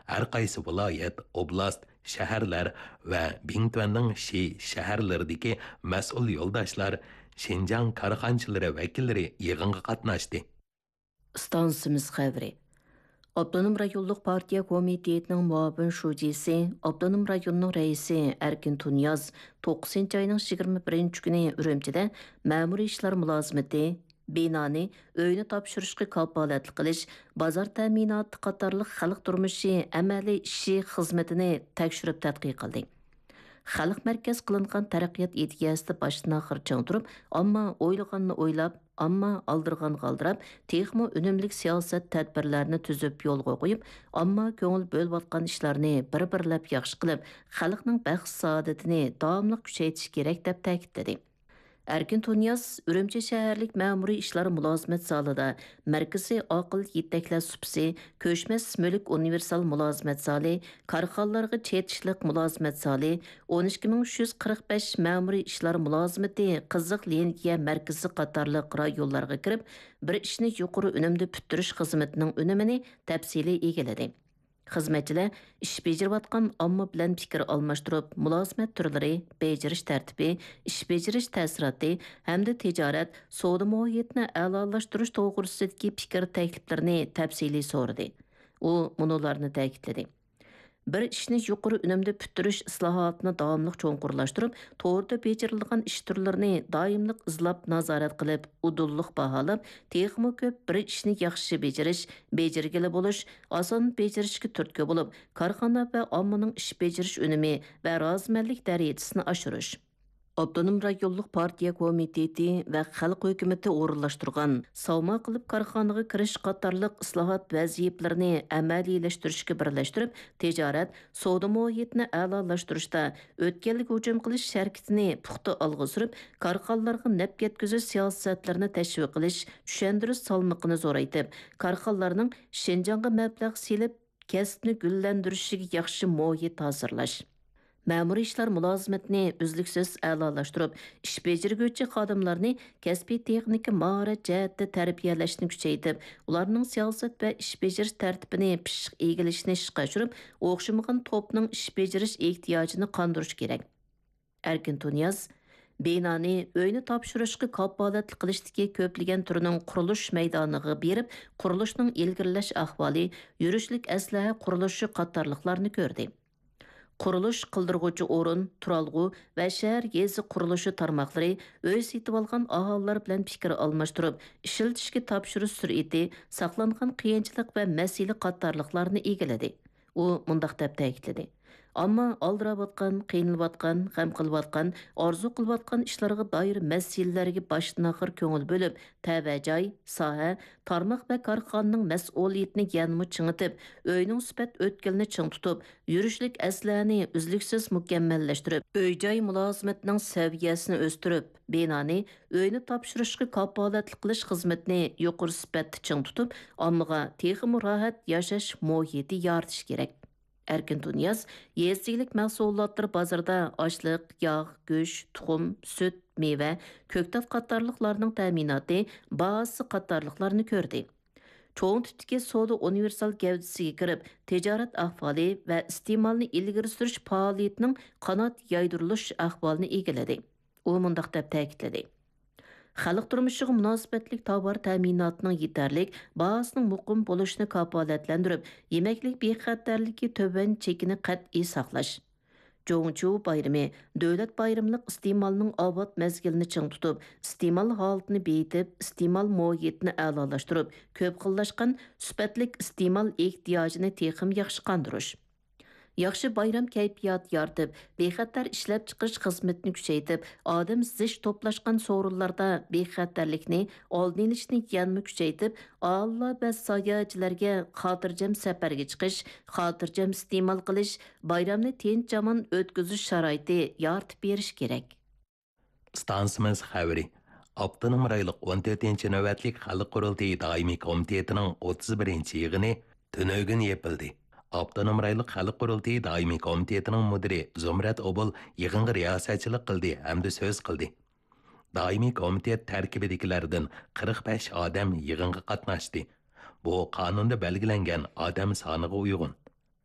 har qaysi viloyat, oblast, shaharlar va Bingtuanning shaharlaridagi mas'ul yo'ldoshlar, Şinjan karxanchilari vakillari yig'inga qatnashdi. Stansimiz xəbri. Abdunum rayonluq partiya komitetining muavin şujisi, Abdunum rayonning raisi Erkin Tunyaz 9 ayning 21 kuni Ürümchida ma'muriy ishlar mulozimati binani uyni topshirishga kafolatli qilish, bozor ta'minoti qatorliq xalq turmushi amaliy ishi xizmatini tekshirib tadqiq qildi. Xalq mərkəz qılınğan tərəqqiyat ideyasida başdan axır çəng turub, amma oylaganını oylab, amma aldırğan qaldırab, texmo önümlük siyasət tədbirlərini tüzüb yolğa qoyub, amma köngül bölüb işlərini bir-birləb yaxşı qılıb, xalqның bəxş saadətini davamlıq küçəytiş gerek dəb təkidlədi. Erkin Tunyaz, Ürümçi şəhərlik məmuri işləri mülazimət zalida, mərkəzi aqıl yettəklər supsi, köşməz mülk universal mülazimət zali, karxanlarga çetişlik mülazimət zali, 12345 məmuri işləri mülazimati Qızıq Leniya mərkəzi qatarlıq rayonlarga kirib, bir işni yuquru önümdə püttürüş xizmətinin önümini təfsili egilədi. Xizmətçilər iş beciriyotgan amma bilan fikir almashtirib, mulozimat turlari, bejirish tartibi, ish bejirish ta'siroti hamda tijorat, savdo muhitini a'lolashtirish to'g'risidagi fikr takliflarini tafsiliy so'radi. U munolarni ta'kidladi. Bir ishni yuqori unumda puttirish islohotini davomli cho'nqurlashtirib, to'g'rida bejirilgan ish turlarini doimliq izlab nazorat qilib, udulliq baholab, texmo ko'p bir ishni yaxshi bejirgili bo'lish, oson bejirishga turtki bo'lib, korxona va ommaning ish bejirish unumi va rozimanlik darajasini oshirish. Abdunum rayonluq partiya komiteti və xalq hökuməti o'rinlashtirgan savma qilib korxonaga kirish qatorliq islohot vazifalarini amaliyləştirishga birlashtirib, tijorat, savdo muhitini a'lolashtirishda o'tganlik hujum qilish harakatini puxta olg'a surib, korxonalarga naf yetkazish siyosatlarini tashviq qilish, tushuntirish salmoqini zo'raytib, korxonalarning Şinjanga mablag' selib, kasbni gullantirishiga yaxshi muhit hozirlash. Məmuri işlər mülazimetini üzlüksüz a'lolashtirib, ish bejirguvchi xodimlarni kasbiy texnika mahorat jihatda tarbiyalashni kuchaytirib, ularning siyosat va ish bejirish tartibini pishiq egilishni ishga oshirib, o'xshamagan to'pning ish bejirish ehtiyojini qondirish kerak. Erkin Tunyaz binani uyni topshirishga kafolatli qilishdagi ko'plagan turining qurilish maydoniga berib, qurilishning ilgirlash ahvoli, yurishlik aslaha qurilishi qatorliqlarni ko'rdi. Quruluş qıldırğucu o'rin, turalg'u va shahar gezi qurilishi tarmoqlari uy setib olgan aholilar bilan fikr almashtirib, ishlatishga topshirish sur'ati, saqlangan qiyinchilik va masala qatorliqlarni egiladi. U mundaq deb ta'kidladi. Ammo aldirayotgan, qiynalıyotgan, g'am qilayotgan, orzu qilayotgan ishlarga doir masalalarga boshdan oxir ko'ngil bo'lib, tavajoy, soha, tarmoq va korxonaning mas'uliyatini yanmi chingitib, uyning sifat o'tkilini ching tutib, yurishlik aslani uzluksiz mukammallashtirib, uy-joy mulozimatining saviyasini o'stirib, binani uyni topshirishga kafolatli qilish xizmatini yuqori sifatda ching tutib, ommaga texmi rohat yashash muhiti yaratish kerak. Erkin Tunyaz, yezdilik mahsulotlar bozorda oshliq, yog', go'sht, tuxum, süt, meva, ko'ktat qatorliqlarning ta'minoti, bahasi qatorliqlarni ko'rdi. Cho'ng tipdagi savdo universal gavdasiga kirib, tijorat ahvoli va iste'molni ilgari surish faoliyatining qanot yaydirilish ahvolini egiladi. U mundaq deb ta'kidladi. Xalq turmushiga munosabatlik tovar ta'minotining yetarlik, bahosining muqim bo'lishini kafolatlantirib, yemeklik bexatarligi to'ban chekini qat'iy saqlash. Jo'ngchu bayrami, davlat bayramliq iste'molning obod mezgilini ching tutib, iste'mol holatini beyitib, iste'mol muhitini a'lolashtirib, ko'p xillashgan sifatlik iste'mol ehtiyojini texim yaxshi qondirish. Yaxshi bayram kayfiyat yaratib, bexatar ishlab chiqarish xizmatini kuchaytirib, odam zich to'plashgan so'rinlarda bexatarlikni, oldin olishni yanmi kuchaytirib, Allah va sayohatchilarga xotirjam safarga chiqish, xotirjam iste'mol qilish, bayramni tinch-amon o'tkazish sharoiti yaratib berish kerak. Stansimiz xabari. Abdunum rayonluq 14-navbatlik xalq qurultiyi doimiy komitetining 31-yig'ini tunugin yepildi. Abdunum rayonluq xalq qurultiyi doimiy komitetining mudiri Zumrat Obul yig'inga riyosatchilik qildi hamda so'z qildi. Doimiy komitet tarkibidagilardan 45 odam yig'inga qatnashdi. Bu qonunda belgilangan odam soniga uyg'un.